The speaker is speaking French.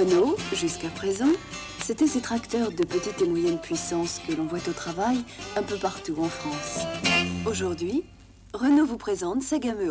Renault, jusqu'à présent, c'était ces tracteurs de petite et moyenne puissance que l'on voit au travail un peu partout en France. Aujourd'hui, Renault vous présente sa gamme